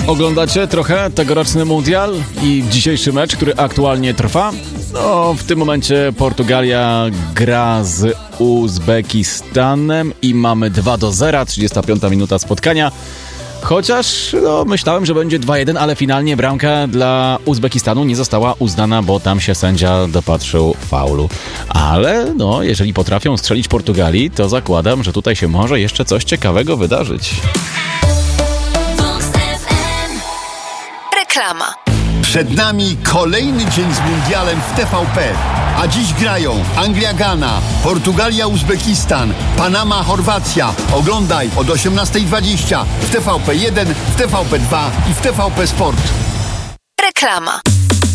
Oglądacie trochę tegoroczny mundial i dzisiejszy mecz, który aktualnie trwa? No, w tym momencie Portugalia gra z Uzbekistanem i mamy 2-0, 35 minuta spotkania. Chociaż myślałem, że będzie 2-1, ale finalnie bramka dla Uzbekistanu nie została uznana, bo tam się sędzia dopatrzył faulu. Ale jeżeli potrafią strzelić Portugalii, to zakładam, że tutaj się może jeszcze coś ciekawego wydarzyć. Reklama. Przed nami kolejny dzień z mundialem w TVP. A dziś grają Anglia-Gana, Portugalia-Uzbekistan, Panama-Chorwacja. Oglądaj od 18:20 w TVP1, w TVP2 i w TVP Sport. Reklama.